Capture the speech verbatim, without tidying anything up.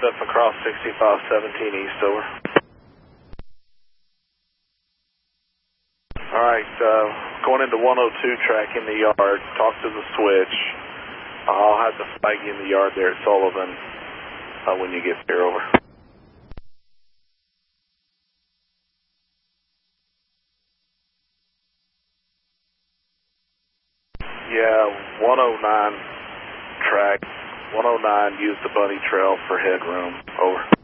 Step across sixty-five seventeen East, over. Alright, uh, going into one oh two track in the yard, talk to the switch. I'll have to flag you in the yard there at Sullivan uh, when you get there, over. Yeah, one oh nine track, one oh nine, use the bunny trail for headroom, over.